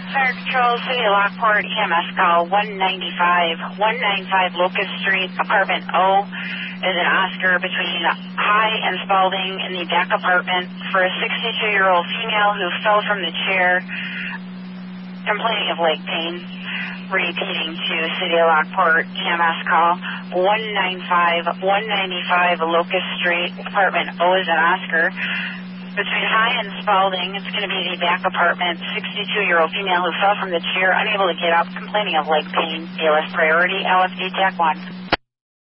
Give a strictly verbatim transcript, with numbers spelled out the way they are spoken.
Fire Control, City of Lockport, E M S call one ninety-five, one ninety-five Locust Street, apartment O, is an Oscar between High and Spalding in the back apartment for a sixty-two-year-old female who fell from the chair, complaining of leg pain. Repeating to City of Lockport, E M S call one ninety-five, one ninety-five Locust Street, apartment O is an Oscar. Between High and Spalding, it's going to be the back apartment, sixty-two-year-old female who fell from the chair, unable to get up, complaining of leg pain. A L S priority, L F D T A C one.